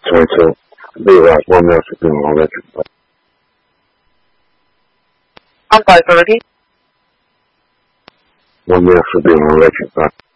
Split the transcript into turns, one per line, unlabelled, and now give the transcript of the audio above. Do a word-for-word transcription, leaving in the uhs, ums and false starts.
twenty-two. Be like one minute for being on electric.
I'm sorry, sir. Repeat.
One minute for being on electric.